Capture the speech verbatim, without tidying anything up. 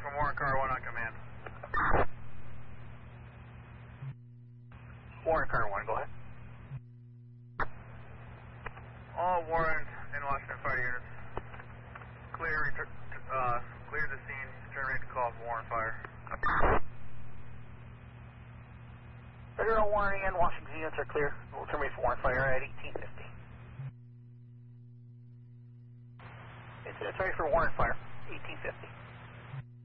from Warren Car one on command. Warren Car one, go ahead. All Warren and Washington fire units, clear, uh, clear the scene, turn ready to call for Warren fire. Federal Warren and Washington units are clear. We'll turn ready for Warren fire at eighteen fifty. It's, it's ready for Warren fire, eighteen fifty.